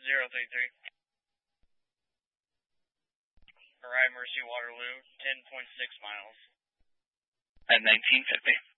033. Arrive Mercy Waterloo, 10.6 miles. At 1950.